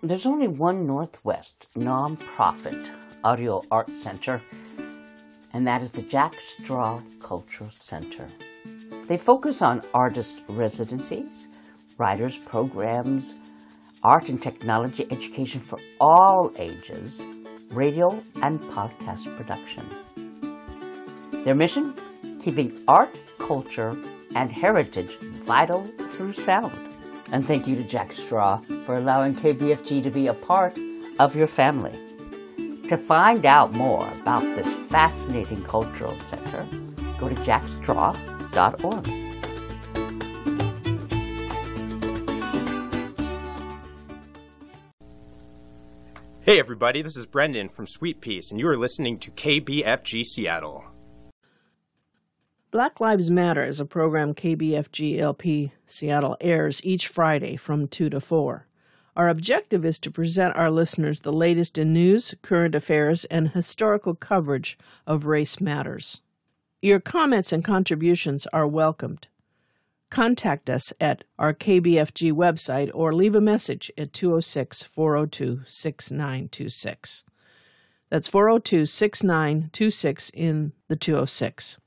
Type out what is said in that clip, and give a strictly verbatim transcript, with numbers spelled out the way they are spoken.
There's only one Northwest nonprofit audio arts center, and that is the Jack Straw Cultural Center. They focus on artist residencies, writers programs, art and technology education for all ages, radio and podcast production. Their mission? Keeping art, culture, and heritage vital through sound. And thank you to Jack Straw for allowing K B F G to be a part of your family. To find out more about this fascinating cultural center, go to jack straw dot org. Hey everybody, this is Brendan from Sweet Peace, and you are listening to K B F G Seattle. Black Lives Matter is a program K B F G L P Seattle airs each Friday from two to four. Our objective is to present our listeners the latest in news, current affairs, and historical coverage of race matters. Your comments and contributions are welcomed. Contact us at our K B F G website or leave a message at two oh six, four oh two, six nine two six. That's four oh two, six nine two six in the two oh six.